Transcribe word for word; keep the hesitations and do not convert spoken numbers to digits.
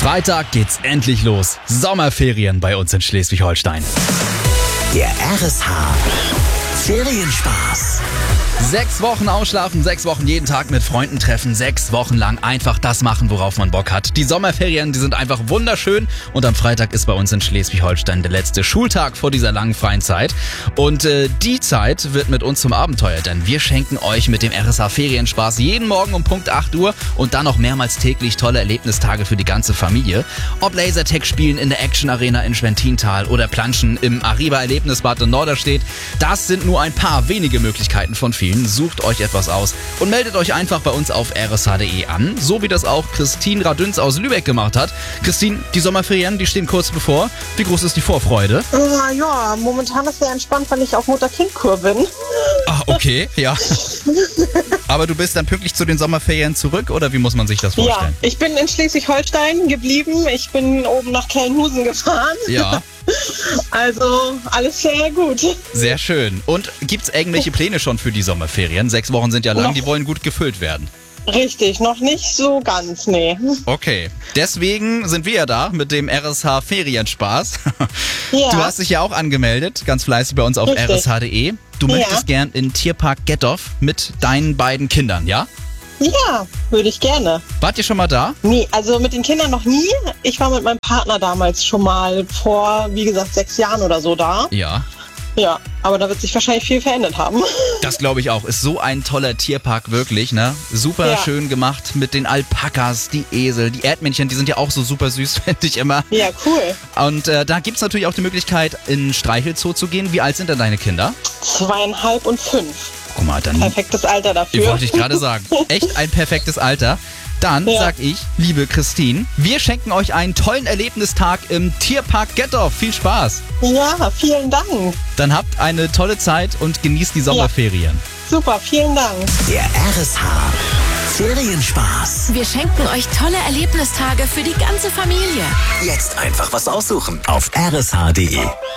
Freitag geht's endlich los. Sommerferien bei uns in Schleswig-Holstein. Der R S H Ferienspaß. Sechs Wochen ausschlafen, sechs Wochen jeden Tag mit Freunden treffen, sechs Wochen lang einfach das machen, worauf man Bock hat. Die Sommerferien, die sind einfach wunderschön und am Freitag ist bei uns in Schleswig-Holstein der letzte Schultag vor dieser langen freien Zeit. Und äh, die Zeit wird mit uns zum Abenteuer, denn wir schenken euch mit dem R S H Ferienspaß jeden Morgen um Punkt acht Uhr und dann noch mehrmals täglich tolle Erlebnistage für die ganze Familie. Ob Lasertag spielen in der Action Arena in Schwentintal oder Planschen im Arriva Erlebnisbad in Norderstedt, das sind nur ein paar wenige Möglichkeiten von vielen. Sucht euch etwas aus und meldet euch einfach bei uns auf r s h punkt d e an, so wie das auch Christine Radünz aus Lübeck gemacht hat. Christine, die Sommerferien, die stehen kurz bevor. Wie groß ist die Vorfreude? Äh, ja, momentan ist sehr entspannt, weil ich auf Mutter-Kind-Kur bin. Ach, okay, ja. Aber du bist dann pünktlich zu den Sommerferien zurück, oder wie muss man sich das vorstellen? Ja, ich bin in Schleswig-Holstein geblieben. Ich bin oben nach Kellenhusen gefahren. Ja. Also alles sehr gut. Sehr schön. Und gibt's irgendwelche Pläne schon für die Sommerferien? Sechs Wochen sind ja lang, Noch- die wollen gut gefüllt werden. Richtig, noch nicht so ganz, nee. Okay, deswegen sind wir ja da mit dem R S H Ferienspaß. Ja. Du hast dich ja auch angemeldet, ganz fleißig bei uns auf Richtig. r s h punkt d e. Du Ja. möchtest gern in Tierpark Gettorf mit deinen beiden Kindern, ja? Ja, würde ich gerne. Wart ihr schon mal da? Nee, also mit den Kindern noch nie. Ich war mit meinem Partner damals schon mal vor, wie gesagt, sechs Jahren oder so da. Ja. Ja, aber da wird sich wahrscheinlich viel verändert haben. Das glaube ich auch. Ist so ein toller Tierpark, wirklich, ne? Super Ja. schön gemacht mit den Alpakas, die Esel, die Erdmännchen, die sind ja auch so super süß, finde ich immer. Ja, cool. Und äh, da gibt's natürlich auch die Möglichkeit, in den Streichelzoo zu gehen. Wie alt sind denn deine Kinder? Zweieinhalb und fünf. Guck mal, dann Perfektes Alter dafür. Ich wollte ich gerade sagen. Echt ein perfektes Alter. Dann Ja. sag ich, liebe Christine, wir schenken euch einen tollen Erlebnistag im Tierpark Gettorf. Viel Spaß. Ja, vielen Dank. Dann habt eine tolle Zeit und genießt die Sommerferien. Super, vielen Dank. Der R S H Ferienspaß. Wir schenken euch tolle Erlebnistage für die ganze Familie. Jetzt einfach was aussuchen auf r s h punkt d e.